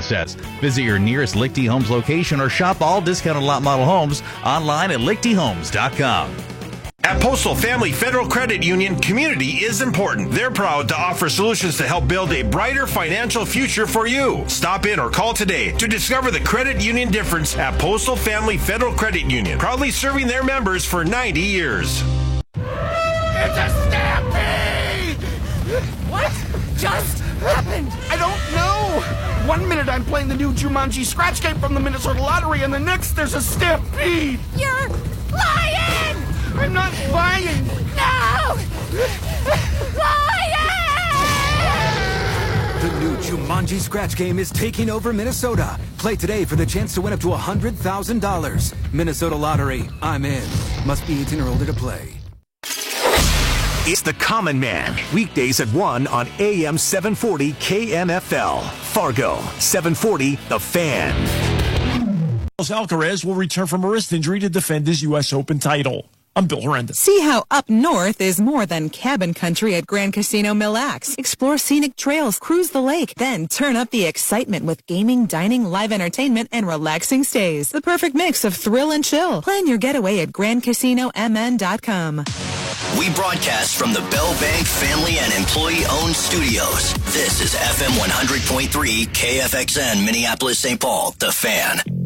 process. Visit your nearest Lichty Homes location or shop all discounted lot model homes online at lichtyhomes.com. At Postal Family Federal Credit Union, community is important. They're proud to offer solutions to help build a brighter financial future for you. Stop in or call today to discover the credit union difference at Postal Family Federal Credit Union, proudly serving their members for 90 years. It's a stampede! What just happened? I don't know. 1 minute I'm playing the new Jumanji scratch game from the Minnesota Lottery, and the next there's a stampede. You're lying! I'm not lying. No! Lying! The new Jumanji scratch game is taking over Minnesota. Play today for the chance to win up to $100,000. Minnesota Lottery. I'm in. Must be 18 or older to play. It's The Common Man, weekdays at 1 on AM 740 KMFL. Fargo, 740 The Fan. Alcaraz will return from a wrist injury to defend his U.S. Open title. I'm Bill Horrendous. See how up north is more than cabin country at Grand Casino Mille Lacs. Explore scenic trails, cruise the lake, then turn up the excitement with gaming, dining, live entertainment, and relaxing stays. The perfect mix of thrill and chill. Plan your getaway at GrandCasinoMN.com. We broadcast from the Bell Bank family and employee-owned studios. This is FM 100.3 KFXN Minneapolis, St. Paul, The Fan.